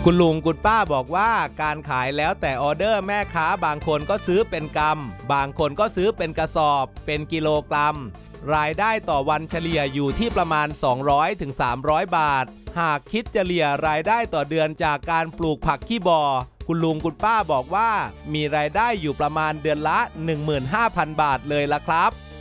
คุณลุงคุณป้าบอกว่าการขายแล้วแต่ออเดอร์แม่ค้าบางคนก็ซื้อเป็นกำบางคนก็ซื้อเป็นกระสอบเป็นกิโลกรัมรายได้ต่อวันเฉลี่ยอยู่ที่ประมาณ200-300 บาทหากคิดเฉลี่ยรายได้ต่อเดือนจากการปลูกผักขี้บ่อคุณลุงคุณป้าบอกว่ามีรายได้อยู่ประมาณเดือนละ 15,000 บาทเลยละครับ